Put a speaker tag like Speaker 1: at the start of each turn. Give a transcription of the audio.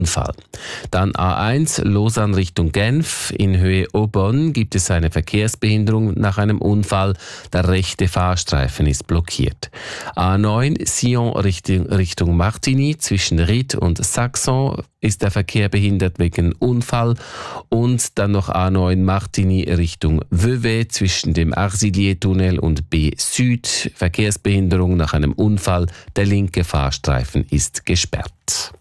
Speaker 1: Unfall. Dann A1 Lausanne Richtung Genf. In Höhe Aubonne gibt es eine Verkehrsbehinderung nach einem Unfall. Der rechte Fahrstreifen ist blockiert. A9 Sion Richtung Martigny. Zwischen Ried und Saxon ist der Verkehr behindert wegen Unfall. Und dann noch A9 Martigny Richtung Vevey. Zwischen dem Arcillier-Tunnel und B Süd. Verkehrsbehinderung nach einem Unfall. Der linke Fahrstreifen ist gesperrt.